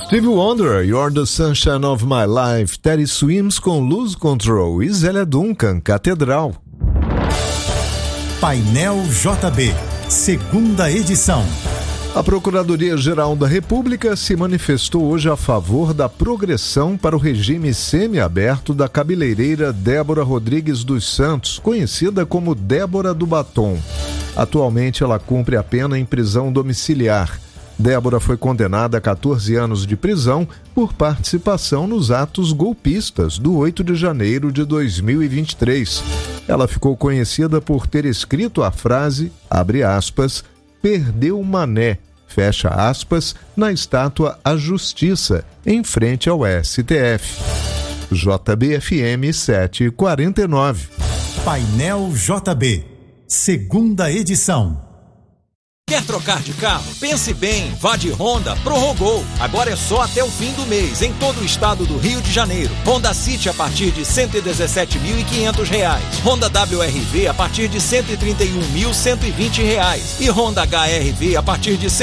Stevie Wonder, You're the Sunshine of My Life, Teddy Swims com Lose Control e Zélia Duncan, Catedral. Painel JB, segunda edição. A Procuradoria-Geral da República se manifestou hoje a favor da progressão para o regime semiaberto da cabeleireira Débora Rodrigues dos Santos, conhecida como Débora do Batom. Atualmente ela cumpre a pena em prisão domiciliar. Débora foi condenada a 14 anos de prisão por participação nos atos golpistas do 8 de janeiro de 2023. Ela ficou conhecida por ter escrito a frase, abre aspas, perdeu Mané, fecha aspas, na estátua à Justiça, em frente ao STF. JBFM 749. Painel JB, segunda edição. Quer trocar de carro? Pense bem, vá de Honda prorrogou. Agora é só até o fim do mês, em todo o estado do Rio de Janeiro. Honda City a partir de R$ 117.500. Honda WRV a partir de R$ 131.120. E Honda HR-V a partir de R$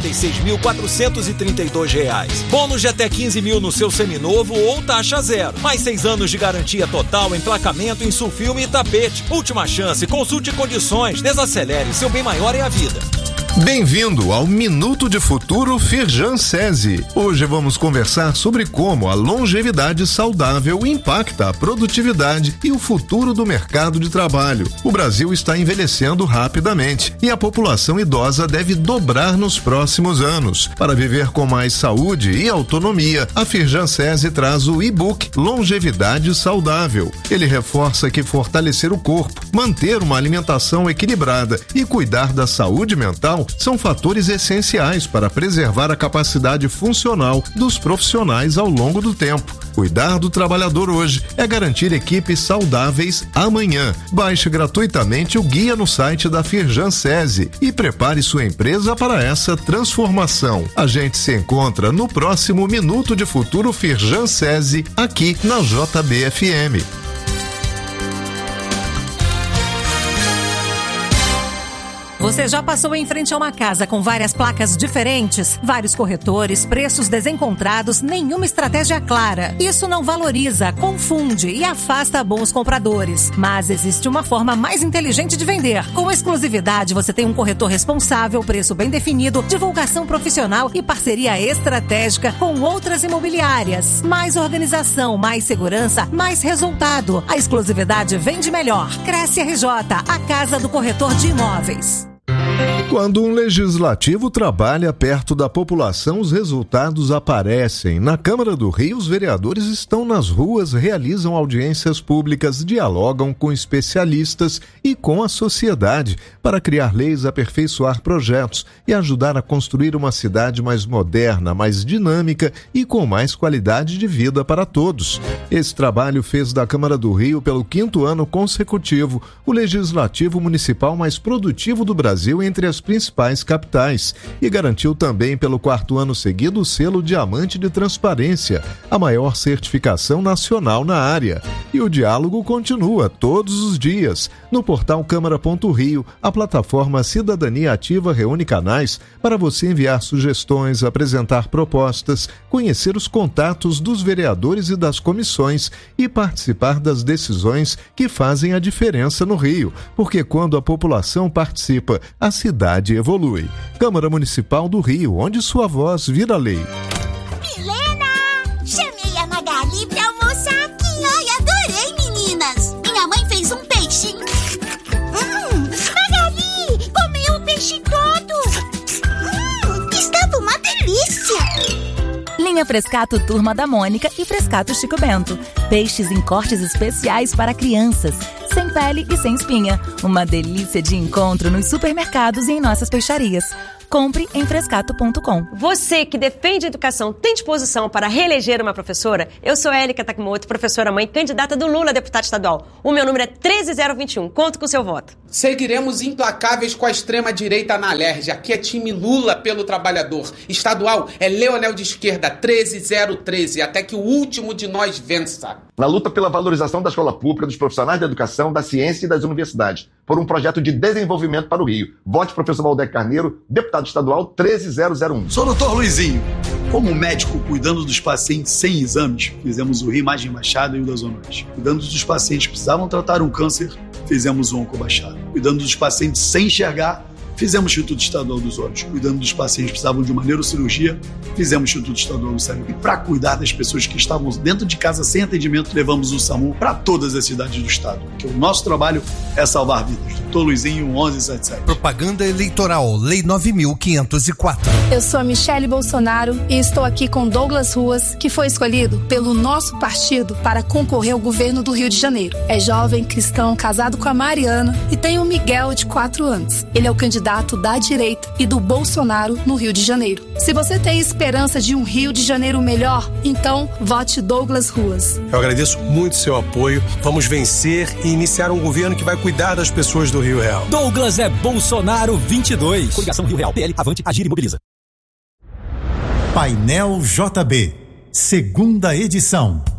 146.432. Bônus de até 15 mil no seu seminovo ou taxa zero. Mais 6 anos de garantia total, emplacamento em sulfilme e tapete. Última chance, consulte condições, desacelere, seu bem maior é a vida. Bem-vindo ao Minuto de Futuro Firjan SESI. Hoje vamos conversar sobre como a longevidade saudável impacta a produtividade e o futuro do mercado de trabalho. O Brasil está envelhecendo rapidamente e a população idosa deve dobrar nos próximos anos. Para viver com mais saúde e autonomia, a Firjan SESI traz o e-book Longevidade Saudável. Ele reforça que fortalecer o corpo, manter uma alimentação equilibrada e cuidar da saúde mental são fatores essenciais para preservar a capacidade funcional dos profissionais ao longo do tempo. Cuidar do trabalhador hoje é garantir equipes saudáveis amanhã. Baixe gratuitamente o guia no site da Firjan SESI e prepare sua empresa para essa transformação. A gente se encontra no próximo Minuto de Futuro Firjan SESI, aqui na JBFM. Você já passou em frente a uma casa com várias placas diferentes, vários corretores, preços desencontrados, nenhuma estratégia clara? Isso não valoriza, confunde e afasta bons compradores. Mas existe uma forma mais inteligente de vender. Com exclusividade, você tem um corretor responsável, preço bem definido, divulgação profissional e parceria estratégica com outras imobiliárias. Mais organização, mais segurança, mais resultado. A exclusividade vende melhor. Cresce RJ, a casa do corretor de imóveis. Quando um legislativo trabalha perto da população, os resultados aparecem. Na Câmara do Rio, os vereadores estão nas ruas, realizam audiências públicas, dialogam com especialistas e com a sociedade para criar leis, aperfeiçoar projetos e ajudar a construir uma cidade mais moderna, mais dinâmica e com mais qualidade de vida para todos. Esse trabalho fez da Câmara do Rio, pelo 5º ano consecutivo, o legislativo municipal mais produtivo do Brasil entre as principais capitais e garantiu também pelo 4º ano seguido o selo Diamante de Transparência, a maior certificação nacional na área. E o diálogo continua todos os dias. No portal Câmara.rio, a plataforma Cidadania Ativa reúne canais para você enviar sugestões, apresentar propostas, conhecer os contatos dos vereadores e das comissões e participar das decisões que fazem a diferença no Rio, porque quando a população participa, a cidade evolui. Câmara Municipal do Rio, onde sua voz vira lei. Milena! Chamei a Magali pra almoçar aqui. Ai, adorei, meninas! Minha mãe fez um peixe. Magali! Comeu o peixe todo! Estava uma delícia! Linha Frescato Turma da Mônica e Frescato Chico Bento. Peixes em cortes especiais para crianças. Sem pele e sem espinha. Uma delícia de encontro nos supermercados e em nossas peixarias. Compre em frescato.com. Você que defende a educação tem disposição para reeleger uma professora? Eu sou Élica Takimoto, professora mãe, candidata do Lula a deputada estadual. O meu número é 13021. Conto com o seu voto. Seguiremos implacáveis com a extrema-direita na Alerj. Aqui é time Lula pelo trabalhador. Estadual é Leonel de Esquerda, 13013, até que o último de nós vença. Na luta pela valorização da escola pública, dos profissionais da educação, da ciência e das universidades, por um projeto de desenvolvimento para o Rio. Vote professor Valdeir Carneiro, deputado estadual 13001. Sou o Dr. Luizinho. Como médico, cuidando dos pacientes sem exames, fizemos o Rio Imagem Baixada e o da Zona Oeste. Cuidando dos pacientes que precisavam tratar um câncer, fizemos o Onco Baixada. Cuidando dos pacientes sem enxergar, fizemos o Instituto Estadual dos Olhos. Cuidando dos pacientes que precisavam de uma neurocirurgia, fizemos o Instituto Estadual do Cérebro. E para cuidar das pessoas que estavam dentro de casa sem atendimento, levamos o SAMU para todas as cidades do estado. Porque o nosso trabalho é salvar vidas. Doutor Luizinho, 1177. Propaganda eleitoral, Lei 9.504. Eu sou a Michele Bolsonaro e estou aqui com Douglas Ruas, que foi escolhido pelo nosso partido para concorrer ao governo do Rio de Janeiro. É jovem, cristão, casado com a Mariana e tem o Miguel de 4 anos. Ele é o candidato da direita e do Bolsonaro no Rio de Janeiro. Se você tem esperança de um Rio de Janeiro melhor, então vote Douglas Ruas. Eu agradeço muito seu apoio. Vamos vencer e iniciar um governo que vai cuidar das pessoas do Rio Real. Douglas é Bolsonaro 22. Coligação Rio Real, PL, Avante, Agir e Mobiliza. Painel JB, segunda edição.